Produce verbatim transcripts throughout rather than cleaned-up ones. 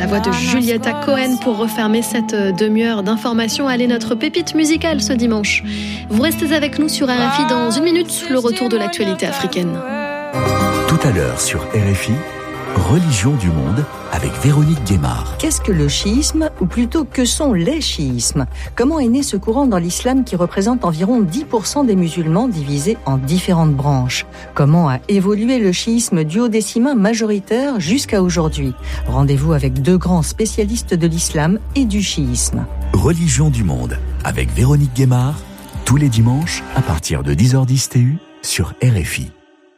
La voix de Julieta Cohen pour refermer cette demi-heure d'information. Allez, notre pépite musicale ce dimanche. Vous restez avec nous sur R F I dans une minute, le retour de l'actualité africaine. Tout à l'heure sur R F I, Religion du monde avec Véronique Guémard. Qu'est-ce que le chiisme, ou plutôt que sont les chiismes ? Comment est né ce courant dans l'islam qui représente environ dix pour cent des musulmans divisés en différentes branches ? Comment a évolué le chiisme duodécimain majoritaire jusqu'à aujourd'hui ? Rendez-vous avec deux grands spécialistes de l'islam et du chiisme. Religion du monde avec Véronique Guémard, tous les dimanches à partir de dix heures dix T U sur R F I.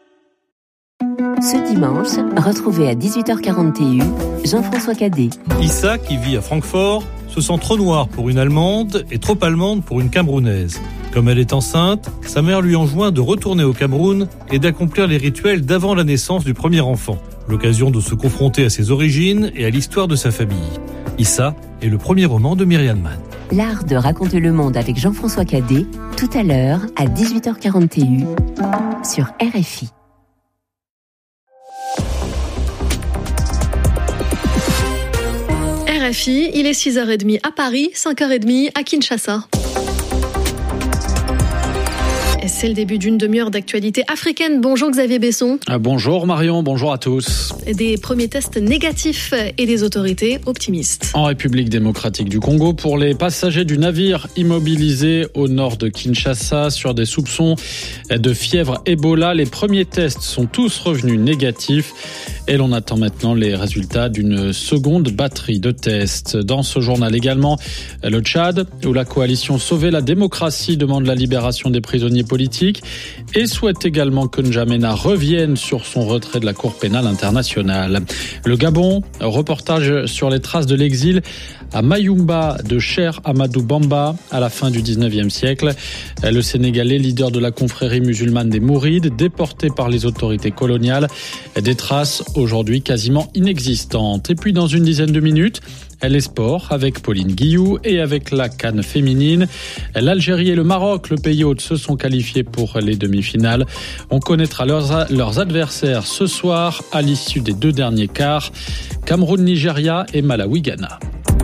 Ce dimanche, retrouvez à dix-huit heures quarante T U Jean-François Cadet. Issa, qui vit à Francfort, se sent trop noire pour une Allemande et trop allemande pour une Camerounaise. Comme elle est enceinte, sa mère lui enjoint de retourner au Cameroun et d'accomplir les rituels d'avant la naissance du premier enfant. L'occasion de se confronter à ses origines et à l'histoire de sa famille. Issa est le premier roman de Myriam Mann. L'art de raconter le monde avec Jean-François Cadet, tout à l'heure à dix-huit heures quarante T U sur R F I. R F I, il est six heures trente à Paris, cinq heures trente à Kinshasa. Et c'est le début d'une demi-heure d'actualité africaine. Bonjour Xavier Besson. Bonjour Marion, bonjour à tous. Des premiers tests négatifs et des autorités optimistes. En République démocratique du Congo, pour les passagers du navire immobilisé au nord de Kinshasa sur des soupçons de fièvre Ebola, les premiers tests sont tous revenus négatifs. Et l'on attend maintenant les résultats d'une seconde batterie de tests. Dans ce journal également, le Tchad, où la coalition Sauver la démocratie demande la libération des prisonniers politiques et souhaite également que N'Djamena revienne sur son retrait de la Cour pénale internationale. Le Gabon, reportage sur les traces de l'exil à Mayumba de Cheikh Amadou Bamba à la fin du dix-neuvième siècle. Le Sénégalais, leader de la confrérie musulmane des Mourides, déporté par les autorités coloniales. Des traces aujourd'hui quasiment inexistantes. Et puis dans une dizaine de minutes, les sports avec Pauline Guillou et avec la CAN féminine. L'Algérie et le Maroc, le pays hôte, se sont qualifiés pour les demi-finales. On connaîtra leurs, leurs adversaires ce soir à l'issue des deux derniers quarts. Cameroun-Nigeria et Malawi-Ghana.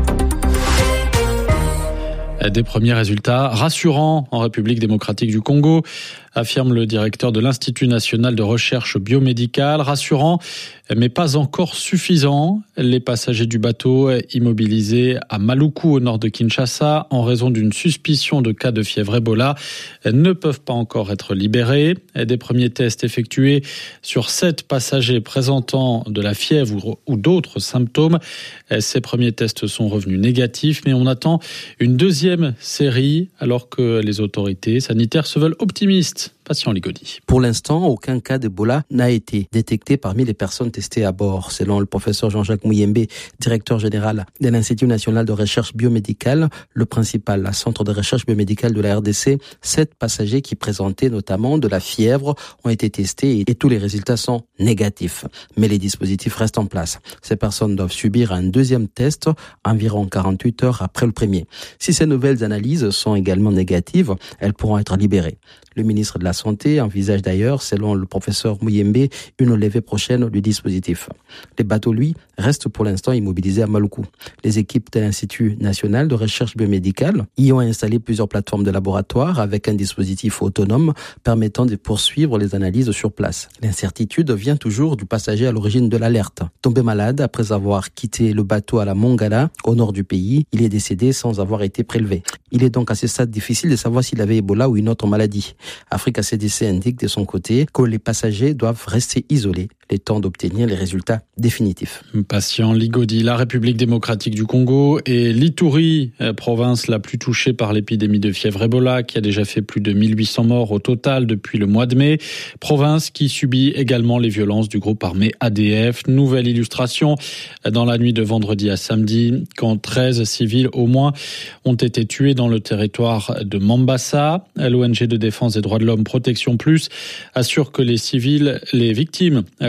Des premiers résultats rassurants en République démocratique du Congo, affirme le directeur de l'Institut national de recherche biomédicale. Rassurant, mais pas encore suffisant. Les passagers du bateau immobilisés à Maluku, au nord de Kinshasa, en raison d'une suspicion de cas de fièvre Ebola, ne peuvent pas encore être libérés. Des premiers tests effectués sur sept passagers présentant de la fièvre ou d'autres symptômes. Ces premiers tests sont revenus négatifs, mais on attend une deuxième série alors que les autorités sanitaires se veulent optimistes. Patient Ligodi. Pour l'instant, aucun cas d'Ebola n'a été détecté parmi les personnes testées à bord. Selon le professeur Jean-Jacques Mouyembe, directeur général de l'Institut national de recherche biomédicale, le principal centre de recherche biomédicale de la R D C, sept passagers qui présentaient notamment de la fièvre ont été testés et tous les résultats sont négatifs. Mais les dispositifs restent en place. Ces personnes doivent subir un deuxième test environ quarante-huit heures après le premier. Si ces nouvelles analyses sont également négatives, elles pourront être libérées. Le ministre de la Santé envisage d'ailleurs, selon le professeur Mouyembe, une levée prochaine du dispositif. Les bateaux, lui, restent pour l'instant immobilisés à Maluku. Les équipes de l'Institut national de recherche biomédicale y ont installé plusieurs plateformes de laboratoire avec un dispositif autonome permettant de poursuivre les analyses sur place. L'incertitude vient toujours du passager à l'origine de l'alerte. Tombé malade après avoir quitté le bateau à la Mongala, au nord du pays, il est décédé sans avoir été prélevé. Il est donc à ce stade difficile de savoir s'il avait Ebola ou une autre maladie. Africa C D C indique de son côté que les passagers doivent rester isolés les temps d'obtenir les résultats définitifs. Patient Ligodi, la République démocratique du Congo et l'Ituri, province la plus touchée par l'épidémie de fièvre Ebola, qui a déjà fait plus de mille huit cents morts au total depuis le mois de mai. Province qui subit également les violences du groupe armé A D F. Nouvelle illustration dans la nuit de vendredi à samedi, quand treize civils au moins ont été tués dans le territoire de Mambasa. L'O N G de défense des droits de l'homme Protection Plus assure que les civils, les victimes,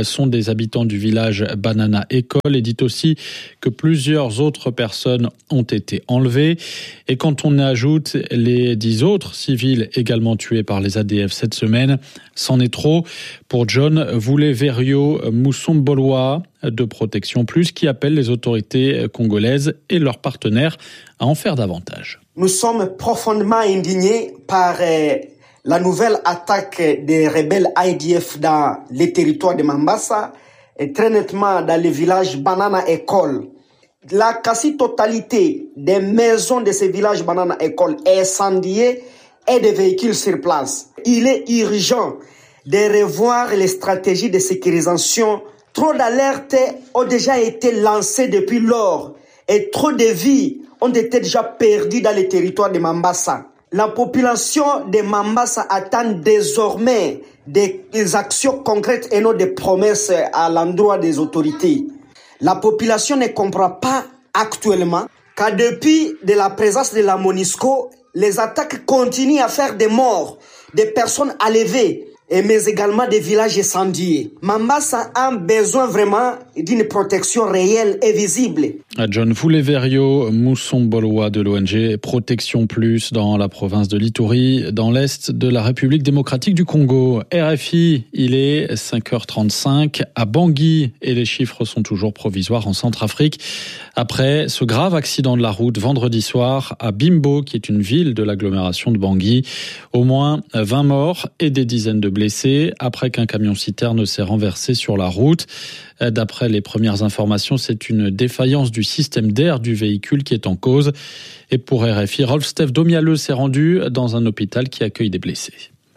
sont des habitants du village Banana École et dit aussi que plusieurs autres personnes ont été enlevées. Et quand on ajoute les dix autres civils également tués par les A D F cette semaine, c'en est trop pour John Vouleverio Musomboloa de Protection Plus, qui appelle les autorités congolaises et leurs partenaires à en faire davantage. Nous sommes profondément indignés par euh, la nouvelle attaque des rebelles I D F dans les territoires de Mambasa et très nettement dans le village Banana École. La quasi-totalité des maisons de ces villages Banana École est incendiée et des véhicules sur place. Il est urgent de revoir les stratégies de sécurisation. Trop d'alertes ont déjà été lancées depuis lors et trop de vies ont été déjà perdues dans les territoires de Mambasa. La population de Mambasa attend désormais des actions concrètes et non des promesses à l'endroit des autorités. La population ne comprend pas actuellement qu'à depuis de la présence de la MONUSCO, les attaques continuent à faire des morts, des personnes enlevées, et mais également des villages incendiés. Mambasa a besoin vraiment d'une protection réelle et visible. John Vouleverio Musomboloa de l'O N G Protection Plus dans la province de l'Ituri, dans l'est de la République démocratique du Congo. R F I, il est cinq heures trente-cinq à Bangui et les chiffres sont toujours provisoires en Centrafrique. Après ce grave accident de la route vendredi soir à Bimbo, qui est une ville de l'agglomération de Bangui, au moins vingt morts et des dizaines de blessés après qu'un camion-citerne s'est renversé sur la route. D'après les premières informations, c'est une défaillance du système d'air du véhicule qui est en cause. Et pour R F I, Rolf-Steph Domialeux s'est rendu dans un hôpital qui accueille des blessés.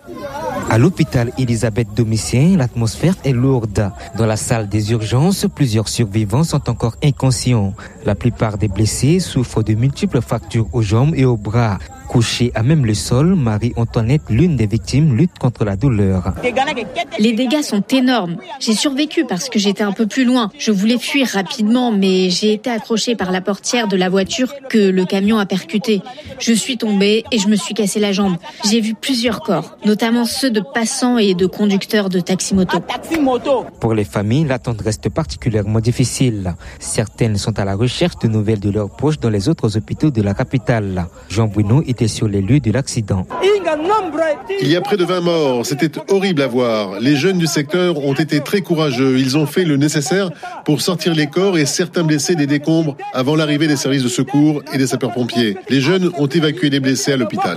À l'hôpital Elisabeth Domitien, l'atmosphère est lourde. Dans la salle des urgences, plusieurs survivants sont encore inconscients. La plupart des blessés souffrent de multiples fractures aux jambes et aux bras. Couchée à même le sol, Marie-Antoinette, l'une des victimes, lutte contre la douleur. Les dégâts sont énormes. J'ai survécu parce que j'étais un peu plus loin. Je voulais fuir rapidement, mais j'ai été accrochée par la portière de la voiture que le camion a percuté. Je suis tombée et je me suis cassé la jambe. J'ai vu plusieurs corps, notamment ceux de passants et de conducteurs de taxi-moto. Pour les familles, l'attente reste particulièrement difficile. Certaines sont à la recherche de nouvelles de leurs proches dans les autres hôpitaux de la capitale. Jean Bruno était sur les lieux de l'accident. Il y a près de vingt morts, c'était horrible à voir. Les jeunes du secteur ont été très courageux. Ils ont fait le nécessaire pour sortir les corps et certains blessés des décombres avant l'arrivée des services de secours et des sapeurs-pompiers. Les jeunes ont évacué les blessés à l'hôpital.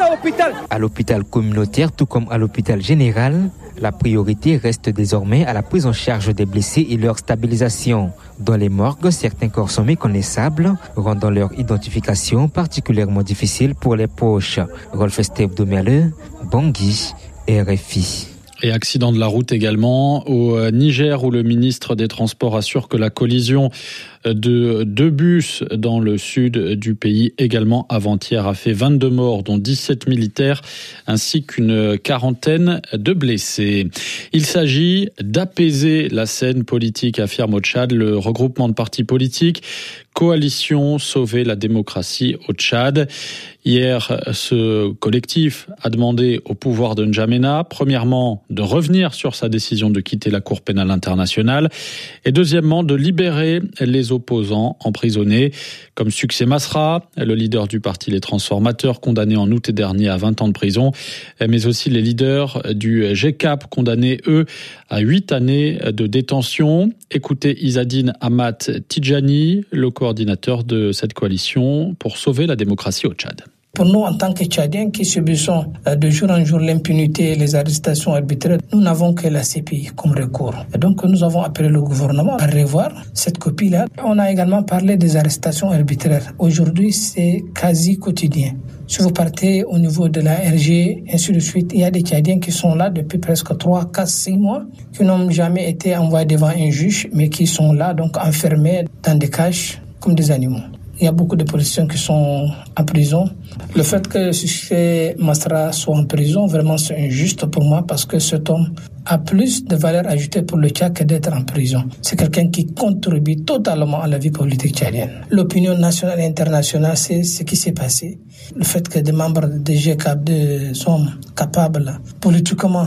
À l'hôpital communautaire, tout comme à l'hôpital général, la priorité reste désormais à la prise en charge des blessés et leur stabilisation. Dans les morgues, certains corps sont méconnaissables, rendant leur identification particulièrement difficile pour les proches. Rolf-Steph Domialeux, Bangui, R F I. Et accident de la route également au Niger, où le ministre des Transports assure que la collision de deux bus dans le sud du pays, également avant-hier, a fait vingt-deux morts, dont dix-sept militaires, ainsi qu'une quarantaine de blessés. Il s'agit d'apaiser la scène politique, affirme au Tchad le regroupement de partis politiques Coalition Sauver la démocratie au Tchad. Hier, ce collectif a demandé au pouvoir de N'Djamena, premièrement, de revenir sur sa décision de quitter la Cour pénale internationale et deuxièmement, de libérer les opposants emprisonnés, comme Succès Masra, le leader du parti Les Transformateurs, condamné en août dernier à vingt ans de prison, mais aussi les leaders du G C A P, condamnés, eux, à huit années de détention. Écoutez Izzadine Amat Tidjani, le coordinateur de cette coalition pour sauver la démocratie au Tchad. Pour nous, en tant que Tchadiens qui subissons de jour en jour l'impunité et les arrestations arbitraires, nous n'avons que la C P I comme recours. Et donc, nous avons appelé le gouvernement à revoir cette copie-là. On a également parlé des arrestations arbitraires. Aujourd'hui, c'est quasi quotidien. Si vous partez au niveau de la R G, ainsi de suite, il y a des Tchadiens qui sont là depuis presque trois, quatre, six mois, qui n'ont jamais été envoyés devant un juge, mais qui sont là, donc enfermés dans des cages comme des animaux. Il y a beaucoup de politiciens qui sont en prison. Le fait que Succès Masra soit en prison, vraiment, c'est injuste pour moi parce que cet homme a plus de valeur ajoutée pour le Tchad que d'être en prison. C'est quelqu'un qui contribue totalement à la vie politique tchadienne. L'opinion nationale et internationale, c'est ce qui s'est passé. Le fait que des membres de G C A P sont capables politiquement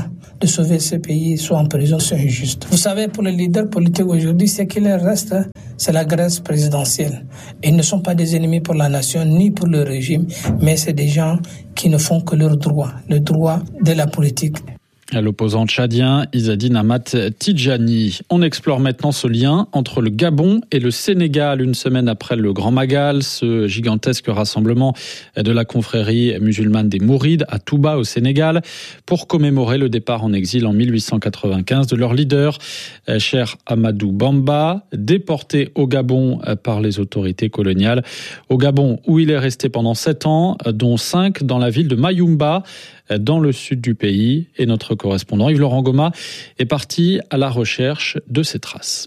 de sauver ce pays soit en prison, c'est injuste. Vous savez, pour les leaders politiques aujourd'hui, ce qu'il leur reste, c'est la grâce présidentielle. Ils ne sont pas des ennemis pour la nation, ni pour le régime, mais c'est des gens qui ne font que leur droit, le droit de la politique. L'opposant tchadien Izzadine Amat Tidjani. On explore maintenant ce lien entre le Gabon et le Sénégal. Une semaine après le Grand Magal, ce gigantesque rassemblement de la confrérie musulmane des Mourides à Touba au Sénégal pour commémorer le départ en exil en mille huit cent quatre-vingt-quinze de leur leader, Cheikh Ahmadou Bamba, déporté au Gabon par les autorités coloniales. Au Gabon où il est resté pendant sept ans, dont cinq dans la ville de Mayumba, dans le sud du pays. Et notre correspondant Yves-Laurent Goma est parti à la recherche de ces traces.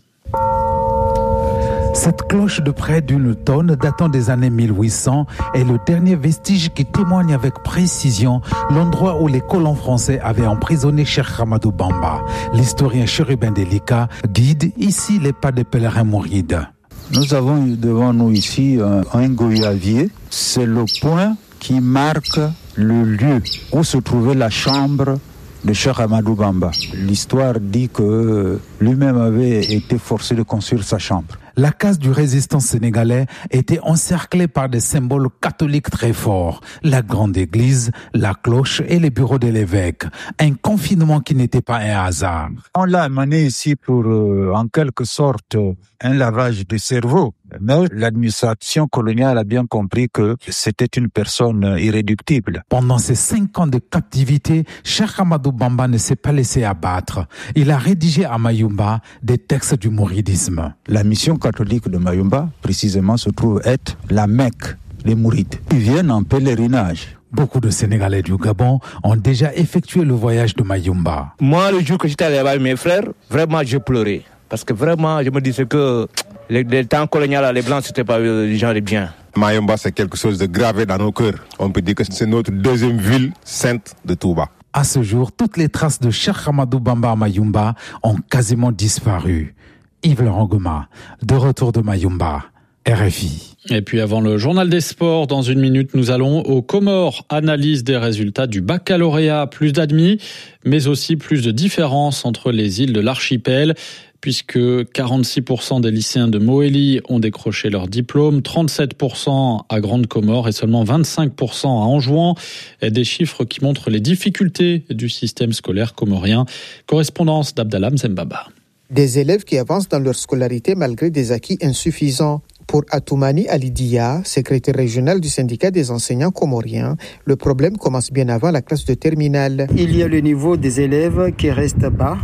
Cette cloche de près d'une tonne datant des années mille huit cents est le dernier vestige qui témoigne avec précision l'endroit où les colons français avaient emprisonné Cheikh Ahmadou Bamba. L'historien Chérubin Delika guide ici les pas des pèlerins mourides. Nous avons devant nous ici un, un goyavier. C'est le point qui marque le lieu où se trouvait la chambre de Cheikh Ahmadou Bamba. L'histoire dit que lui-même avait été forcé de construire sa chambre. La case du résistant sénégalais était encerclée par des symboles catholiques très forts. La grande église, la cloche et les bureaux de l'évêque. Un confinement qui n'était pas un hasard. On l'a amené ici pour, euh, en quelque sorte, un lavage de cerveau. Mais l'administration coloniale a bien compris que c'était une personne irréductible. Pendant ces cinq ans de captivité, Cheikh Ahmadou Bamba ne s'est pas laissé abattre. Il a rédigé à Mayumba des textes du mouridisme. La mission catholique de Mayumba, précisément, se trouve être la Mecque, les mourides. Ils viennent en pèlerinage. Beaucoup de Sénégalais du Gabon ont déjà effectué le voyage de Mayumba. Moi, le jour que j'étais allé avec mes frères, vraiment, j'ai pleuré. Parce que vraiment, je me disais que les, les temps coloniaux, les Blancs, c'était pas les gens les biens. Mayumba, c'est quelque chose de gravé dans nos cœurs. On peut dire que c'est notre deuxième ville sainte de Touba. À ce jour, toutes les traces de Cheikh Ahmadou Bamba à Mayumba ont quasiment disparu. Yves-Laurent Goma, de retour de Mayumba, R F I. Et puis avant le journal des sports, dans une minute, nous allons aux Comores. Analyse des résultats du baccalauréat. Plus d'admis, mais aussi plus de différences entre les îles de l'archipel, puisque quarante-six pour cent des lycéens de Moélie ont décroché leur diplôme, trente-sept pour cent à Grande Comore et seulement vingt-cinq pour cent à Anjouan. Des chiffres qui montrent les difficultés du système scolaire comorien. Correspondance d'Abdallah Mzembaba. Des élèves qui avancent dans leur scolarité malgré des acquis insuffisants. Pour Atoumani Alidia, secrétaire régional du syndicat des enseignants comoriens, le problème commence bien avant la classe de terminale. Il y a le niveau des élèves qui reste bas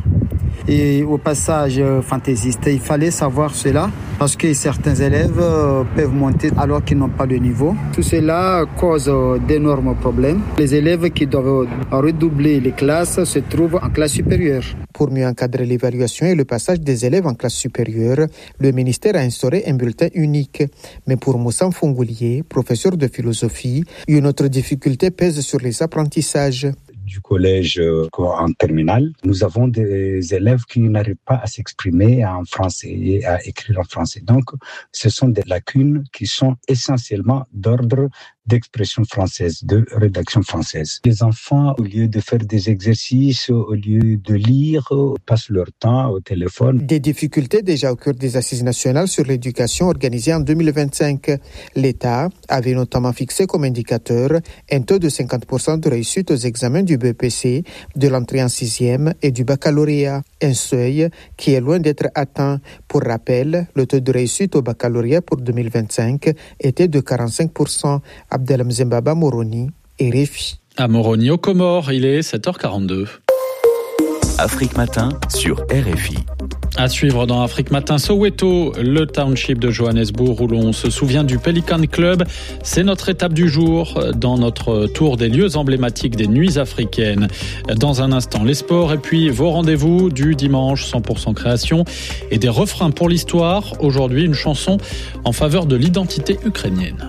et au passage fantaisiste. Il fallait savoir cela parce que certains élèves peuvent monter alors qu'ils n'ont pas le niveau. Tout cela cause d'énormes problèmes. Les élèves qui doivent redoubler les classes se trouvent en classe supérieure. Pour mieux encadrer l'évaluation et le passage des élèves en classe supérieure, le ministère a instauré un bulletin unique. Mais pour Moussa Fongoulier, professeur de philosophie, une autre difficulté pèse sur les apprentissages. Du collège en terminale, nous avons des élèves qui n'arrivent pas à s'exprimer en français et à écrire en français. Donc, ce sont des lacunes qui sont essentiellement d'ordre d'expression française, de rédaction française. Les enfants, au lieu de faire des exercices, au lieu de lire, passent leur temps au téléphone. Des difficultés déjà au cœur des assises nationales sur l'éducation organisées en deux mille vingt-cinq. L'État avait notamment fixé comme indicateur un taux de cinquante pour cent de réussite aux examens du B E P C, de l'entrée en sixième et du baccalauréat. Un seuil qui est loin d'être atteint. Pour rappel, le taux de réussite au baccalauréat pour deux mille vingt-cinq était de quarante-cinq pour cent. Abdelham Zembaba, Moroni, R F I. À Moroni, aux Comores, il est sept heures quarante-deux. Afrique Matin sur R F I. À suivre dans Afrique Matin, Soweto, le township de Johannesburg où l'on se souvient du Pelican Club. C'est notre étape du jour dans notre tour des lieux emblématiques des nuits africaines. Dans un instant, les sports et puis vos rendez-vous du dimanche cent pour cent création et des refrains pour l'histoire. Aujourd'hui, une chanson en faveur de l'identité ukrainienne.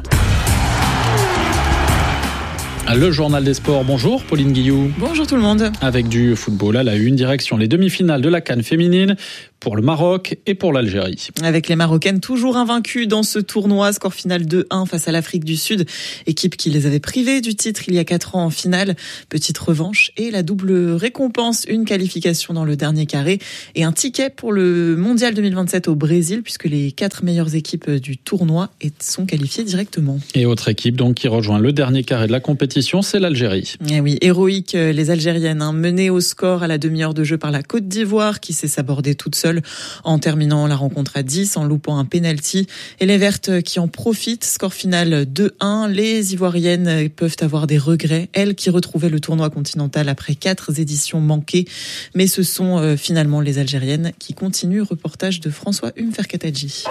Le journal des sports, bonjour Pauline Guillou. Bonjour tout le monde. Avec du football à la une, direction les demi-finales de la CAN féminine pour le Maroc et pour l'Algérie. Avec les Marocaines toujours invaincues dans ce tournoi, score final deux un face à l'Afrique du Sud, équipe qui les avait privées du titre il y a quatre ans en finale. Petite revanche et la double récompense, une qualification dans le dernier carré et un ticket pour le Mondial deux mille vingt-sept au Brésil, puisque les quatre meilleures équipes du tournoi sont qualifiées directement. Et autre équipe donc qui rejoint le dernier carré de la compétition, c'est l'Algérie. Eh oui, héroïque les Algériennes, hein, menées au score à la demi-heure de jeu par la Côte d'Ivoire, qui s'est sabordée toute seule en terminant la rencontre à dix, en loupant un pénalty. Et les Vertes qui en profitent, score final deux un. Les Ivoiriennes peuvent avoir des regrets, elles qui retrouvaient le tournoi continental après quatre éditions manquées. Mais ce sont euh, finalement les Algériennes qui continuent. Reportage de François Umferkatadji.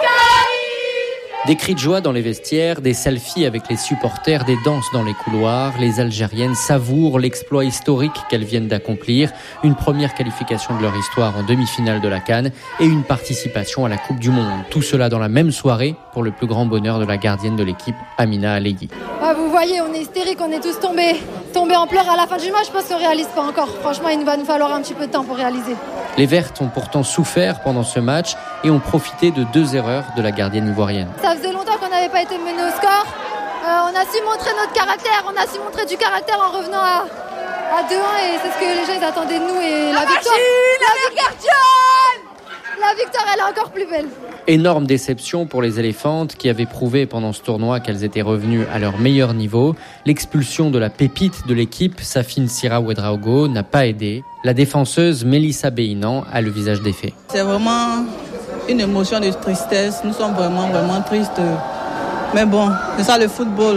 Des cris de joie dans les vestiaires, des selfies avec les supporters, des danses dans les couloirs. Les Algériennes savourent l'exploit historique qu'elles viennent d'accomplir, une première qualification de leur histoire en demi-finale de la CAN et une participation à la Coupe du Monde. Tout cela dans la même soirée pour le plus grand bonheur de la gardienne de l'équipe, Amina Allegui. Ah, vous voyez, on est hystérique, on est tous tombés, tombés en pleurs à la fin du match. Je pense qu'on ne réalise pas encore. Franchement, il va nous falloir un petit peu de temps pour réaliser. Les Vertes ont pourtant souffert pendant ce match et ont profité de deux erreurs de la gardienne ivoirienne. Ça faisait longtemps qu'on n'avait pas été mené au score. Euh, on a su montrer notre caractère, on a su montrer du caractère en revenant à, à deux un et c'est ce que les gens ils attendaient de nous. Et la, la victoire, machine, la victoire, la victoire, elle est encore plus belle. Énorme déception pour les éléphantes qui avaient prouvé pendant ce tournoi qu'elles étaient revenues à leur meilleur niveau. L'expulsion de la pépite de l'équipe, Safine Sira Ouedraogo, n'a pas aidé. La défenseuse Mélissa Béinan a le visage défait. C'est vraiment une émotion de tristesse. Nous sommes vraiment, vraiment tristes. Mais bon, c'est ça le football.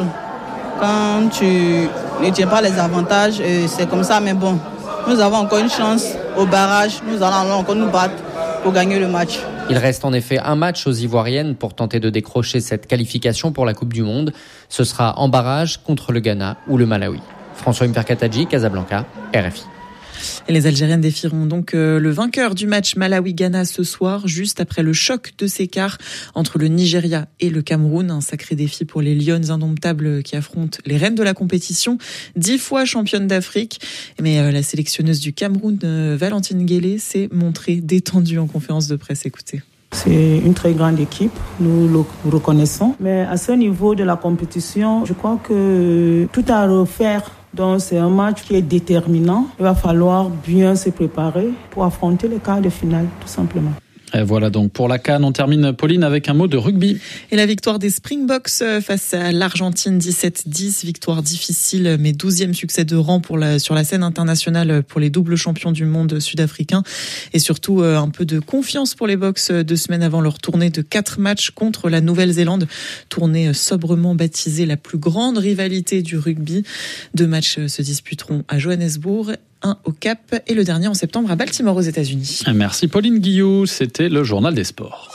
Quand tu ne tiens pas les avantages, c'est comme ça. Mais bon, nous avons encore une chance au barrage. Nous allons encore nous battre pour gagner le match. Il reste en effet un match aux Ivoiriennes pour tenter de décrocher cette qualification pour la Coupe du Monde. Ce sera en barrage contre le Ghana ou le Malawi. François Umferkatadji, Casablanca, R F I. Et les Algériennes défieront donc le vainqueur du match Malawi-Ghana ce soir, juste après le choc de ces quarts entre le Nigeria et le Cameroun. Un sacré défi pour les Lionnes indomptables qui affrontent les reines de la compétition, dix fois championnes d'Afrique. Mais la sélectionneuse du Cameroun, Valentine Guélé, s'est montrée détendue en conférence de presse. Écoutez. C'est une très grande équipe, nous le reconnaissons. Mais à ce niveau de la compétition, je crois que tout à refaire. Donc c'est un match qui est déterminant. Il va falloir bien se préparer pour affronter les quarts de finale, tout simplement. Et voilà donc pour la CAN. On termine, Pauline, avec un mot de rugby. Et la victoire des Springboks face à l'Argentine, dix-sept dix. Victoire difficile, mais douzième succès de rang pour la, sur la scène internationale pour les doubles champions du monde sud-africains. Et surtout un peu de confiance pour les Boks deux semaines avant leur tournée de quatre matchs contre la Nouvelle-Zélande. Tournée sobrement baptisée la plus grande rivalité du rugby. Deux matchs se disputeront à Johannesburg, un au Cap et le dernier en septembre à Baltimore aux États-Unis. Merci Pauline Guillou, c'était le journal des sports.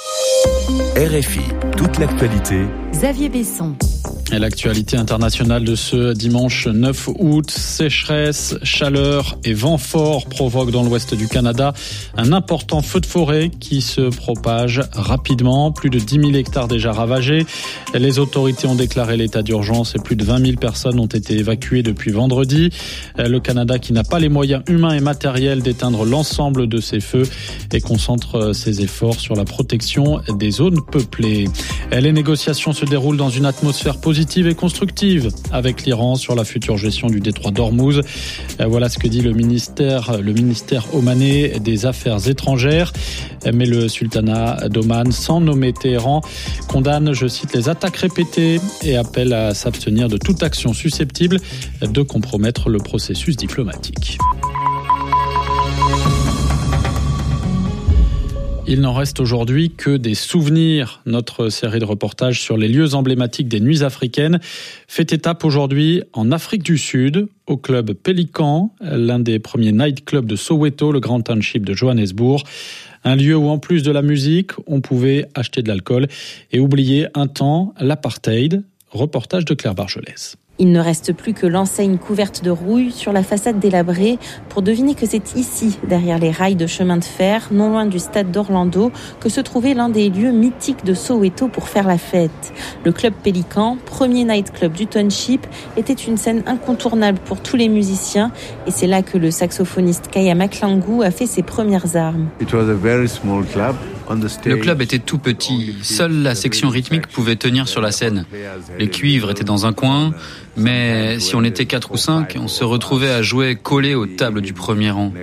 R F I, toute l'actualité. Xavier Besson. Et l'actualité internationale de ce dimanche neuf août, sécheresse, chaleur et vent fort provoquent dans l'ouest du Canada un important feu de forêt qui se propage rapidement. Plus de dix mille hectares déjà ravagés. Les autorités ont déclaré l'état d'urgence et plus de vingt mille personnes ont été évacuées depuis vendredi. Le Canada, qui n'a pas les moyens humains et matériels d'éteindre l'ensemble de ces feux, et concentre ses efforts sur la protection des zones peuplées. Les négociations se déroulent dans une atmosphère positive et constructive avec l'Iran sur la future gestion du détroit d'Ormuz. Voilà ce que dit le ministère, le ministère omanais des Affaires étrangères. Mais le sultanat d'Oman, sans nommer Téhéran, condamne, je cite, les attaques répétées et appelle à s'abstenir de toute action susceptible de compromettre le processus diplomatique. Il n'en reste aujourd'hui que des souvenirs. Notre série de reportages sur les lieux emblématiques des nuits africaines fait étape aujourd'hui en Afrique du Sud, au club Pélican, l'un des premiers nightclubs de Soweto, le grand township de Johannesburg. Un lieu où, en plus de la musique, on pouvait acheter de l'alcool et oublier un temps l'apartheid. Reportage de Claire Bargelès. Il ne reste plus que l'enseigne couverte de rouille sur la façade délabrée pour deviner que c'est ici, derrière les rails de chemin de fer, non loin du stade d'Orlando, que se trouvait l'un des lieux mythiques de Soweto pour faire la fête. Le club Pélican, premier nightclub du township, était une scène incontournable pour tous les musiciens et c'est là que le saxophoniste Kaya Maklangu a fait ses premières armes. It was a very small club. Le club était tout petit, seule la section rythmique pouvait tenir sur la scène. Les cuivres étaient dans un coin, mais si on était quatre ou cinq, on se retrouvait à jouer collés aux tables du premier rang.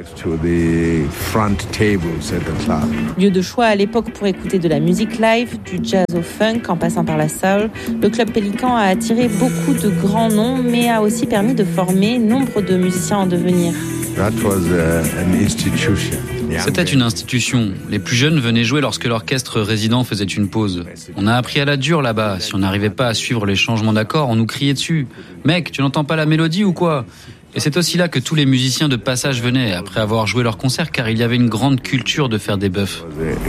Lieu de choix à l'époque pour écouter de la musique live, du jazz au funk en passant par la soul, le club Pélican a attiré beaucoup de grands noms, mais a aussi permis de former nombre de musiciens en devenir. That was an institution. C'était une institution. Les plus jeunes venaient jouer lorsque l'orchestre résident faisait une pause. On a appris à la dure là-bas. Si on n'arrivait pas à suivre les changements d'accords, on nous criait dessus. « Mec, tu n'entends pas la mélodie ou quoi ?» Et c'est aussi là que tous les musiciens de passage venaient, après avoir joué leur concert, car il y avait une grande culture de faire des bœufs.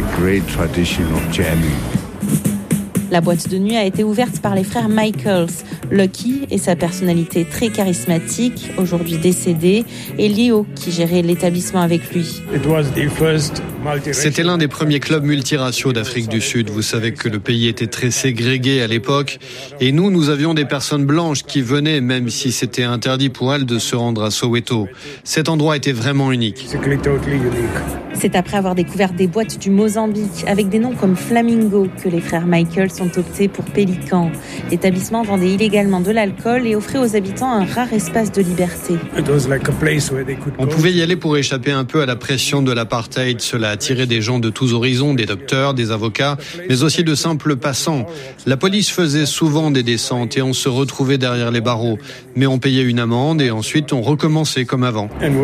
La boîte de nuit a été ouverte par les frères Michaels. Lucky et sa personnalité très charismatique, aujourd'hui décédé, et Leo qui gérait l'établissement avec lui. C'était l'un des premiers clubs multiraciaux d'Afrique du Sud. Vous savez que le pays était très ségrégué à l'époque. Et nous, nous avions des personnes blanches qui venaient, même si c'était interdit pour elles de se rendre à Soweto. Cet endroit était vraiment unique. C'est après avoir découvert des boîtes du Mozambique avec des noms comme Flamingo que les frères Michaels ont opté pour Pélican. L'établissement vendait illégalement de l'alcool et offrait aux habitants un rare espace de liberté. On pouvait y aller pour échapper un peu à la pression de l'apartheid. Cela attirait des gens de tous horizons, des docteurs, des avocats, mais aussi de simples passants. La police faisait souvent des descentes et on se retrouvait derrière les barreaux. Mais on payait une amende et ensuite on recommençait comme avant.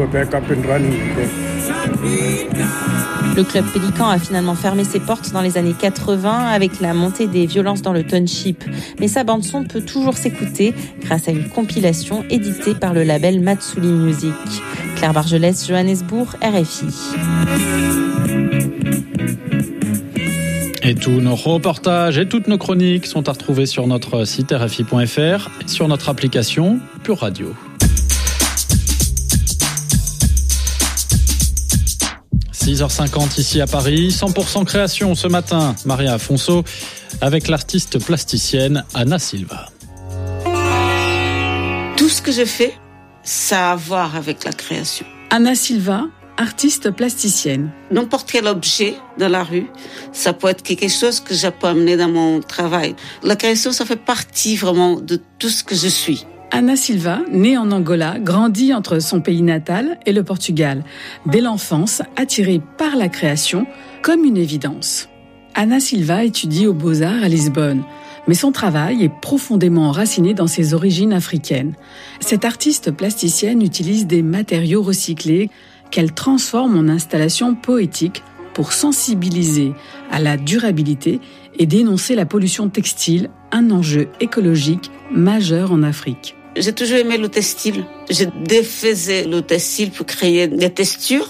Le club Pélican a finalement fermé ses portes dans les années quatre-vingts avec la montée des violences dans le township. Mais sa bande-son peut toujours s'écouter grâce à une compilation éditée par le label Matsuli Music. Claire Bargelès, Johannesburg, R F I. Et tous nos reportages et toutes nos chroniques sont à retrouver sur notre site r f i point f r et sur notre application Pure Radio. six heures cinquante ici à Paris, cent pour cent création ce matin, Maria Afonso, avec l'artiste plasticienne Anna Silva. Tout ce que je fais, ça a à voir avec la création. Anna Silva, artiste plasticienne. N'importe quel objet dans la rue, ça peut être quelque chose que je peux amener dans mon travail. La création, ça fait partie vraiment de tout ce que je suis. Anna Silva, née en Angola, grandit entre son pays natal et le Portugal. Dès l'enfance, attirée par la création comme une évidence. Anna Silva étudie aux Beaux-Arts à Lisbonne, mais son travail est profondément enraciné dans ses origines africaines. Cette artiste plasticienne utilise des matériaux recyclés qu'elle transforme en installations poétiques pour sensibiliser à la durabilité et dénoncer la pollution textile, un enjeu écologique majeur en Afrique. J'ai toujours aimé le textile. Je défaisais le textile pour créer des textures.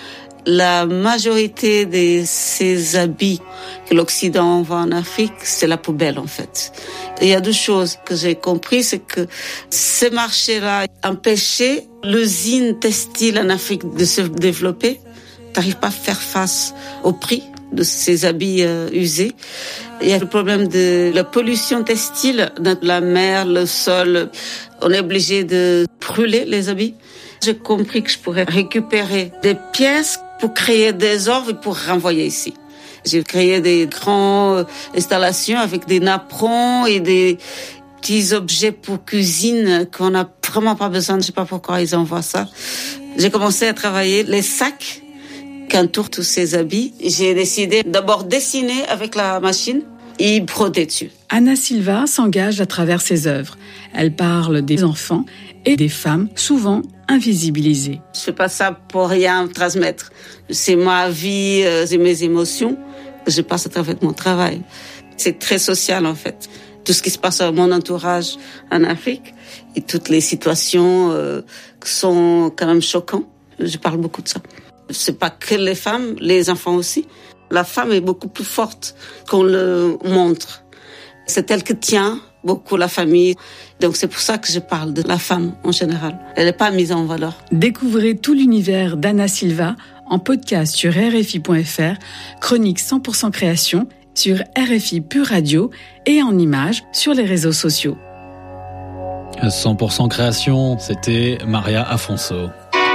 La majorité de ces habits que l'Occident envoie en Afrique, c'est la poubelle en fait. Et il y a deux choses que j'ai compris, c'est que ce marché-là empêchait l'usine textile en Afrique de se développer. T'arrives pas à faire face au prix de ces habits euh, usés. Il y a le problème de la pollution textile dans la mer, le sol. On est obligé de brûler les habits. J'ai compris que je pourrais récupérer des pièces pour créer des œuvres et pour renvoyer ici. J'ai créé des grandes installations avec des napperons et des petits objets pour cuisine qu'on n'a vraiment pas besoin. Je sais pas pourquoi ils envoient ça. J'ai commencé à travailler les sacs qu'entourent tous ces habits. J'ai décidé d'abord dessiner avec la machine et broder dessus. Anna Silva s'engage à travers ses œuvres. Elle parle des enfants et des femmes souvent invisibilisées. Je fais pas ça pour rien transmettre. C'est ma vie, c'est mes émotions que je passe à travers mon travail. C'est très social en fait. Tout ce qui se passe dans mon entourage en Afrique et toutes les situations euh, qui sont quand même choquantes. Je parle beaucoup de ça. C'est pas que les femmes, les enfants aussi. La femme est beaucoup plus forte qu'on le montre. C'est elle qui tient beaucoup la famille. Donc c'est pour ça que je parle de la femme en général. Elle n'est pas mise en valeur. Découvrez tout l'univers d'Anna Silva en podcast sur R F I point F R, chronique cent pour cent création sur R F I Pure Radio et en images sur les réseaux sociaux. cent pour cent création, c'était Maria Afonso.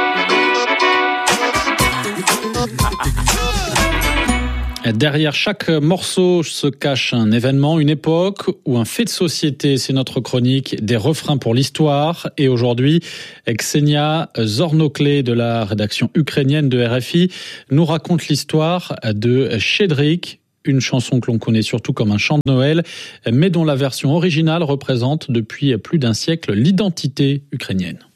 Derrière chaque morceau se cache un événement, une époque ou un fait de société. C'est notre chronique des refrains pour l'histoire. Et aujourd'hui, Ksenia Zornoklé de la rédaction ukrainienne de R F I nous raconte l'histoire de Shchedryk, une chanson que l'on connaît surtout comme un chant de Noël, mais dont la version originale représente depuis plus d'un siècle l'identité ukrainienne.